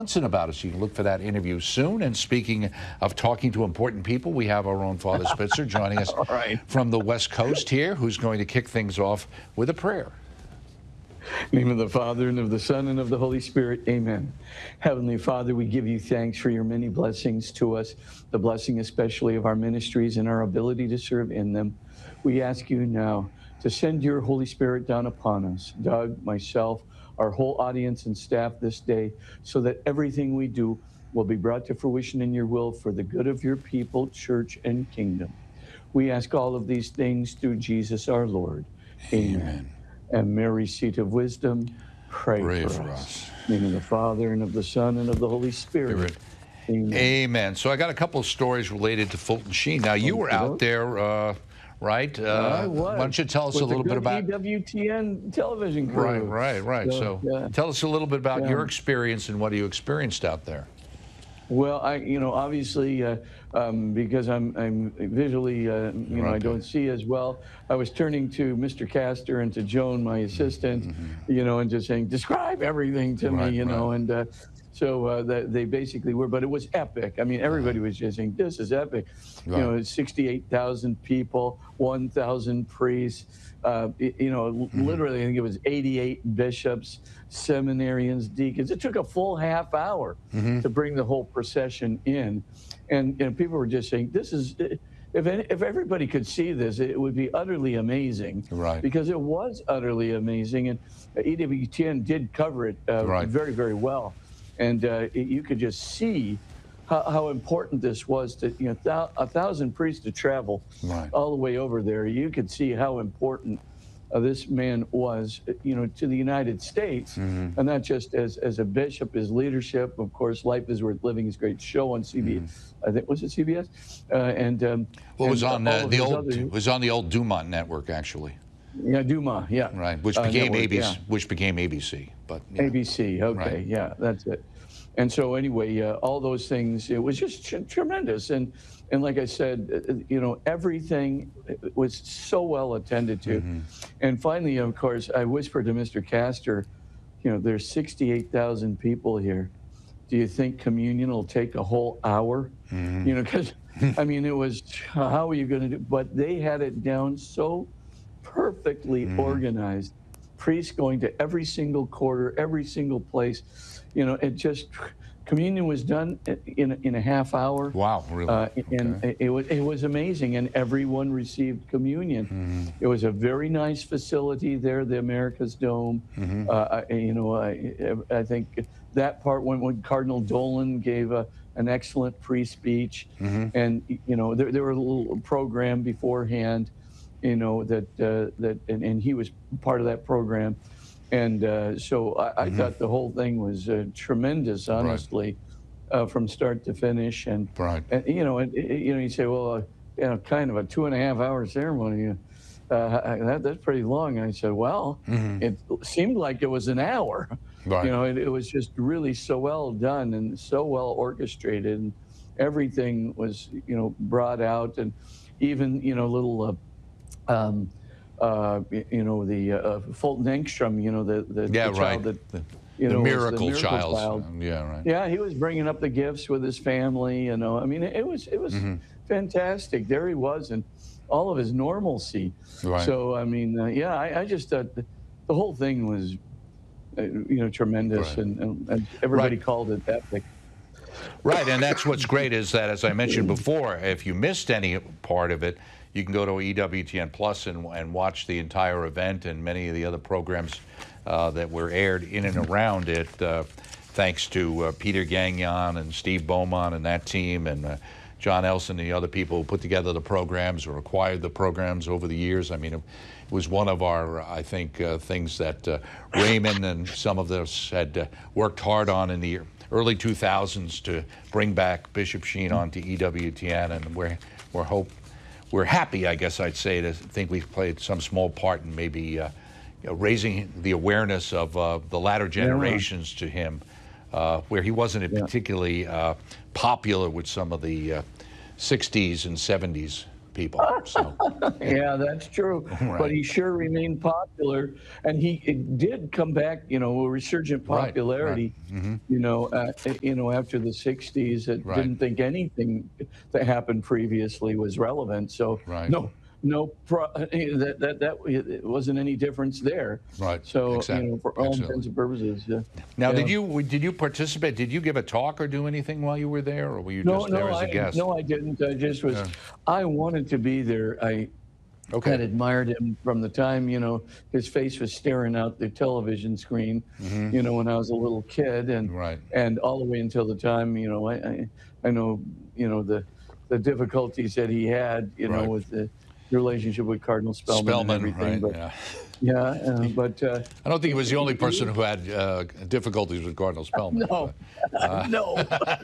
About us. You can look for that interview soon. And speaking of talking to important people, we have our own Father Spitzer joining us from the West Coast here, who's going to kick things off with a prayer. In the name of the Father, and of the Son, and of the Holy Spirit. Amen. Heavenly Father, we give you thanks for your many blessings to us, the blessing especially of our ministries and our ability to serve in them. We ask you now to send your Holy Spirit down upon us, Doug, myself, our whole audience and staff this day, so that everything we do will be brought to fruition in your will for the good of your people, church, and kingdom. We ask all of these things through Jesus our Lord. Amen. And Mary, seat of wisdom, pray for us. In the name of the Father, and of the Son, and of the Holy Spirit. Amen. Amen. So I got a couple of stories related to Fulton Sheen. Now, you were out there, right? I was. Why don't you tell us a little bit about EWTN television crew. Right. So tell us a little bit about your experience and what you experienced out there. Well, obviously, because I'm visually, I don't see as well. I was turning to Mr. Castor and to Joan, my assistant, and just saying, describe everything to me, and so they basically were, but it was epic. I mean, everybody was just saying, this is epic. It's 68,000 people, 1,000 priests, literally, I think it was 88 bishops, seminarians, deacons. It took a full half hour to bring the whole procession in. And people were just saying, this is, if everybody could see this, it would be utterly amazing. Right. Because it was utterly amazing. And EWTN did cover it very, very well. And you could just see how important this was to, 1,000 priests to travel all the way over there. You could see how important this man was, to the United States, and not just as a bishop, his leadership. Of course, Life is Worth Living, his great show on CBS. I think, was it CBS? Well, it was on it was on the old Dumont network, actually. Yeah, Dumont. Yeah. Right, which became ABC. Which became ABC, but ABC. Okay, yeah, that's it. And so anyway, all those things, it was just tremendous. And like I said, everything was so well attended to. And finally, of course, I whispered to Mr. Castor, there's 68,000 people here. Do you think communion will take a whole hour? Because, I mean, it was, how are you going to do? But they had it down so perfectly organized. Priests going to every single quarter, every single place. It just, communion was done in a half hour. Wow, really? And it was amazing, and everyone received communion. It was a very nice facility there, the America's Dome. I think that part when Cardinal Dolan gave an excellent pre-speech, and there were a little program beforehand, and he was part of that program. And so I thought the whole thing was tremendous, honestly, from start to finish. And, you say, well, kind of a 2.5-hour ceremony, that's pretty long. And I said, well, it seemed like it was an hour. It was just really so well done and so well orchestrated. And everything was, brought out, and even, little... the Fulton Engstrom, the child that, the miracle child. Yeah, he was bringing up the gifts with his family. I mean, it was fantastic. There he was, and all of his normalcy. So I mean, I just thought the whole thing was, tremendous, and everybody called it epic. Right, and that's what's great is that, as I mentioned before, if you missed any part of it, you can go to EWTN Plus and watch the entire event and many of the other programs that were aired in and around it, thanks to Peter Gagnon and Steve Beaumont and that team, and John Elson and the other people who put together the programs or acquired the programs over the years. I mean, it was one of our, I think, things that Raymond and some of us had worked hard on in the early 2000s to bring back Bishop Sheen onto EWTN, and we're happy, I guess I'd say, to think we've played some small part in maybe raising the awareness of the latter generations to him, where he wasn't particularly popular with some of the 60s and 70s people. So Yeah, that's true. Right. But he sure remained popular, and he it did come back, a resurgent Right, popularity. right. After the '60s, it Right. didn't think anything that happened previously was relevant. So Right. that it wasn't any difference there. Right. So Exactly. for all Absolutely. intents and purposes. Now, yeah. did you participate? Did you give a talk or do anything while you were there, or were you just there as a guest? No, I didn't. I just was. Yeah. I wanted to be there. I Okay. had admired him from the time, his face was staring out the television screen, when I was a little kid, and Right. and all the way until the time, I know, the difficulties that he had, Right. with the relationship with Cardinal Spellman, and everything. right? But Yeah. but I don't think he was the only person who had difficulties with Cardinal Spellman. no, but, no,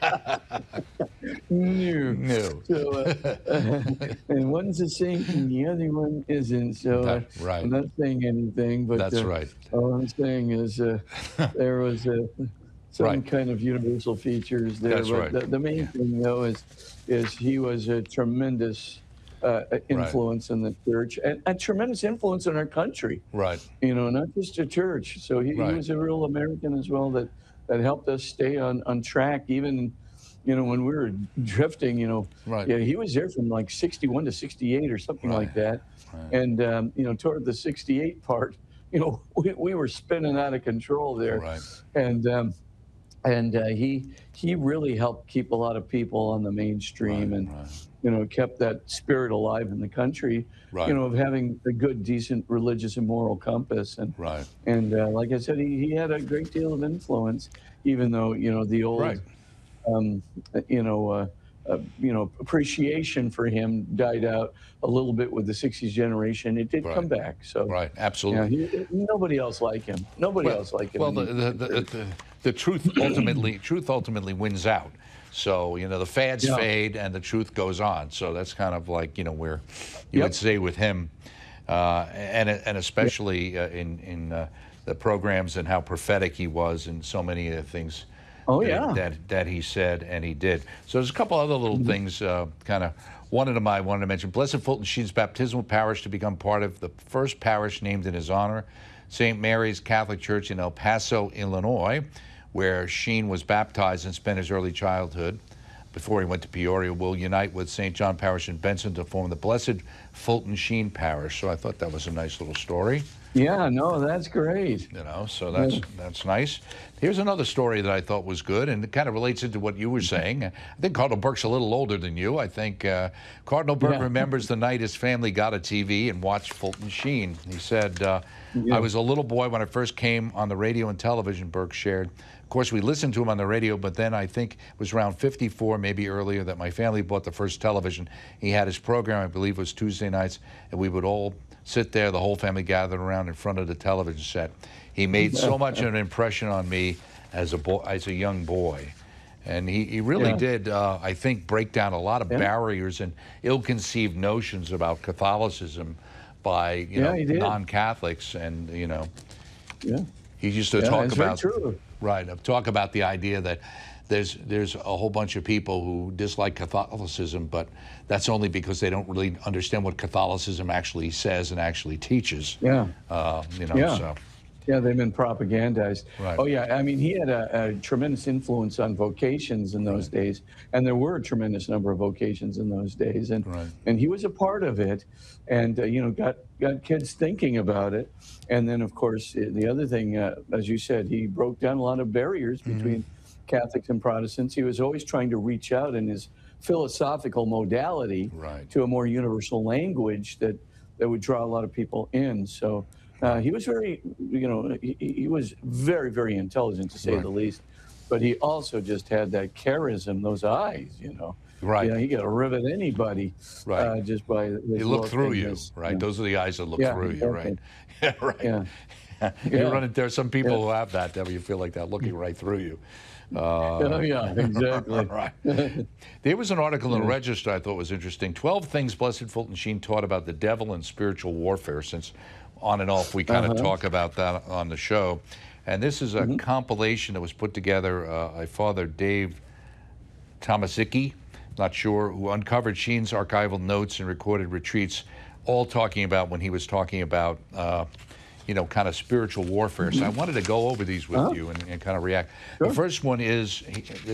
no. no. So, and one's a saint and the other one isn't. So Right. I'm not saying anything, but That's right. all I'm saying is there was some Right. kind of universal features there. That's but right. the main thing, though, is he was a tremendous influence in the church, and a tremendous influence in our country. Right. Not just a church. So he Right. was a real American as well that helped us stay on track, even when we were drifting. Right. Yeah, he was there from like 61 to 68 or something like that. Right. And toward the 68 part, we were spinning out of control there. Right. And he really helped keep a lot of people on the mainstream, Right, and right. kept that spirit alive in the country. Right. Of having a good, decent religious and moral compass. And Right. and like I said, he had a great deal of influence, even though the old Right. um, appreciation for him died out a little bit with the '60s generation. It did Right. come back. So Right. Absolutely. nobody else like him. Nobody else like him. Well, the truth ultimately wins out. So the fads fade and the truth goes on. So that's kind of like where you would say with him, and especially in the programs and how prophetic he was in so many of the things. Oh, yeah. That he said and he did. So there's a couple other little things. Kind of one of them I wanted to mention. Blessed Fulton Sheen's baptismal parish to become part of the first parish named in his honor, St. Mary's Catholic Church in El Paso, Illinois, where Sheen was baptized and spent his early childhood before he went to Peoria, will unite with St. John Parish in Benson to form the Blessed Fulton Sheen Parish. So I thought that was a nice little story. Yeah, no, that's great. So that's nice. Here's another story that I thought was good, and it kind of relates into what you were saying. I think Cardinal Burke's a little older than you. I think Cardinal Burke remembers the night his family got a TV and watched Fulton Sheen. He said, I was a little boy when I first came on the radio and television, Burke shared. Of course, we listened to him on the radio, but then I think it was around 54, maybe earlier, that my family bought the first television. He had his program, I believe it was Tuesday nights, and we would all sit there, the whole family gathered around in front of the television set. He made so much of an impression on me as a young boy. And he really did, I think, break down a lot of barriers and ill-conceived notions about Catholicism by non-Catholics. And, he used to talk about talk about the idea that there's a whole bunch of people who dislike Catholicism, but that's only because they don't really understand what Catholicism actually says and actually teaches. So. Yeah, they've been propagandized. Right. Oh, yeah. I mean, he had a tremendous influence on vocations in those days, and there were a tremendous number of vocations in those days, and he was a part of it, and got kids thinking about it. And then, of course, the other thing, as you said, he broke down a lot of barriers between Catholics and Protestants. He was always trying to reach out in his philosophical modality to a more universal language that would draw a lot of people in. So. He was very, he was very, very intelligent, to say the least. But he also just had that charism, those eyes, Right. He could rivet anybody just by his He looked through you, his, right? Those are the eyes that look through you, right? Yeah, right. Yeah. You run into there are some people who have that you feel like they're looking right through you. Exactly. Right. There was an article in the Register I thought was interesting. 12 things Blessed Fulton Sheen taught about the devil and spiritual warfare, since on and off we kind of talk about that on the show. And this is a compilation that was put together by Father Dave Tomasicki not sure, who uncovered Sheen's archival notes and recorded retreats, all talking about when he was talking about, you know, kind of spiritual warfare. So I wanted to go over these with you and kind of react. The first one is,